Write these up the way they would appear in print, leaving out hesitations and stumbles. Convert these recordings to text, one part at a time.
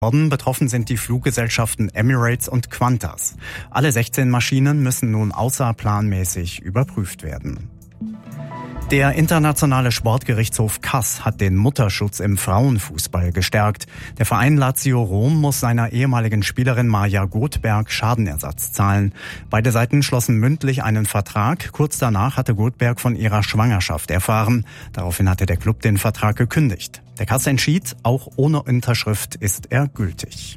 Betroffen sind die Fluggesellschaften Emirates und Qantas. Alle 16 Maschinen müssen nun außerplanmäßig überprüft werden. Der internationale Sportgerichtshof CAS hat den Mutterschutz im Frauenfußball gestärkt. Der Verein Lazio Rom muss seiner ehemaligen Spielerin Maja Gothberg Schadenersatz zahlen. Beide Seiten schlossen mündlich einen Vertrag. Kurz danach hatte Gothberg von ihrer Schwangerschaft erfahren. Daraufhin hatte der Club den Vertrag gekündigt. Der CAS entschied, auch ohne Unterschrift ist er gültig.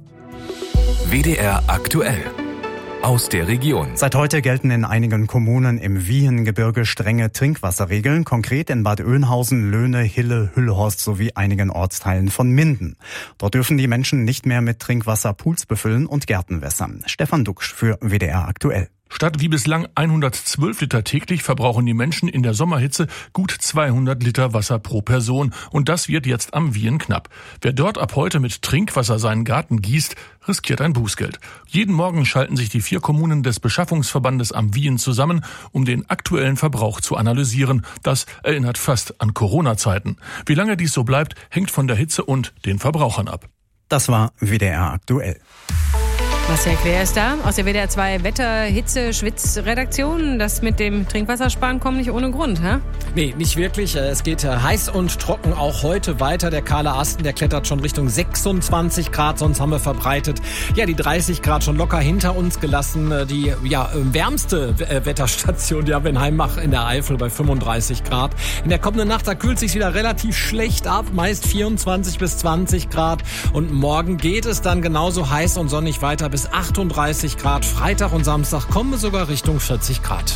WDR aktuell. Aus der Region. Seit heute gelten in einigen Kommunen im Wiehengebirge strenge Trinkwasserregeln, konkret in Bad Oeynhausen, Löhne, Hille, Hüllhorst sowie einigen Ortsteilen von Minden. Dort dürfen die Menschen nicht mehr mit Trinkwasser Pools befüllen und Gärten wässern. Stefan Duxch für WDR aktuell. Statt wie bislang 112 Liter täglich verbrauchen die Menschen in der Sommerhitze gut 200 Liter Wasser pro Person. Und das wird jetzt am Wien knapp. Wer dort ab heute mit Trinkwasser seinen Garten gießt, riskiert ein Bußgeld. Jeden Morgen schalten sich die 4 Kommunen des Beschaffungsverbandes am Wien zusammen, um den aktuellen Verbrauch zu analysieren. Das erinnert fast an Corona-Zeiten. Wie lange dies so bleibt, hängt von der Hitze und den Verbrauchern ab. Das war WDR aktuell. Marcel Quer ist da aus der WDR 2 Wetter-Hitze-Schwitz-Redaktion. Das mit dem Trinkwassersparen kommt nicht ohne Grund, hä? Nee, nicht wirklich. Es geht heiß und trocken auch heute weiter. Der kahle Asten, der klettert schon Richtung 26 Grad. Sonst haben wir verbreitet, die 30 Grad schon locker hinter uns gelassen. Die wärmste Wetterstation, die haben wir in Heimbach in der Eifel bei 35 Grad. In der kommenden Nacht, da kühlt sich wieder relativ schlecht ab. Meist 24 bis 20 Grad. Und morgen geht es dann genauso heiß und sonnig weiter bis 38 Grad. Freitag und Samstag kommen wir sogar Richtung 40 Grad.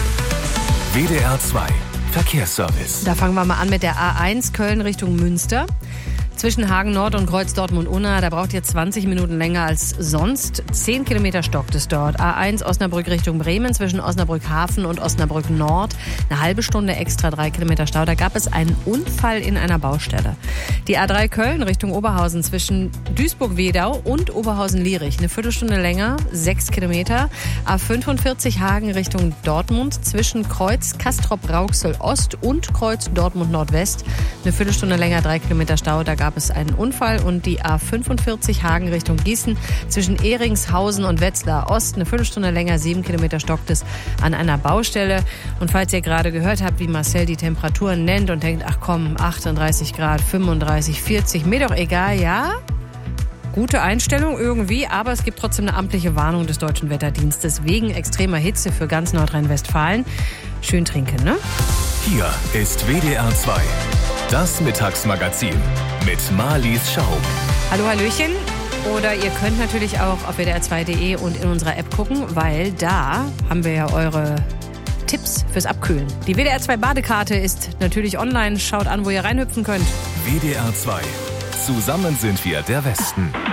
WDR 2 Verkehrsservice. Da fangen wir mal an mit der A1 Köln Richtung Münster. Zwischen Hagen Nord und Kreuz Dortmund-Unna, da braucht ihr 20 Minuten länger als sonst. 10 Kilometer stockt es dort. A1 Osnabrück Richtung Bremen zwischen Osnabrück Hafen und Osnabrück Nord. Eine halbe Stunde extra, 3 Kilometer Stau. Da gab es einen Unfall in einer Baustelle. Die A3 Köln Richtung Oberhausen zwischen Duisburg-Wedau und Oberhausen-Lierich. Eine Viertelstunde länger, 6 Kilometer. A45 Hagen Richtung Dortmund zwischen Kreuz Castrop-Rauxel Ost und Kreuz Dortmund Nordwest. Eine Viertelstunde länger, 3 Kilometer Stau. Da gab es einen Unfall. Und die A45 Hagen Richtung Gießen zwischen Ehringshausen und Wetzlar Ost. Eine Viertelstunde länger, 7 Kilometer stockt es an einer Baustelle. Und falls ihr gerade gehört habt, wie Marcel die Temperaturen nennt und denkt, ach komm, 38 Grad, 35, 40, mir doch egal, ja? Gute Einstellung irgendwie, aber es gibt trotzdem eine amtliche Warnung des Deutschen Wetterdienstes wegen extremer Hitze für ganz Nordrhein-Westfalen. Schön trinken, ne? Hier ist WDR 2, das Mittagsmagazin mit Marlies Schaub. Hallo, hallöchen. Oder ihr könnt natürlich auch auf WDR2.de und in unserer App gucken, weil da haben wir ja eure Tipps fürs Abkühlen. Die WDR 2 Badekarte ist natürlich online. Schaut an, wo ihr reinhüpfen könnt. WDR 2. Zusammen sind wir der Westen.